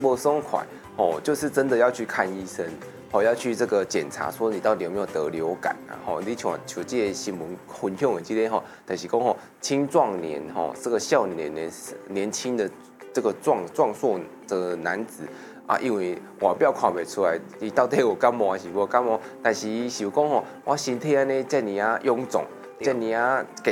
不松快哦，就是真的要去看医生。哦，要去这个检查，说你到底有没有得流感啊？吼，你像这个新闻分享的这个吼，就是讲吼青壮年吼，这个少年年轻的这个壮硕的男子啊，因为外表看不出来，伊到底有感冒还是无感冒，但是伊想讲吼，我身体安尼这么啊臃肿，这么啊。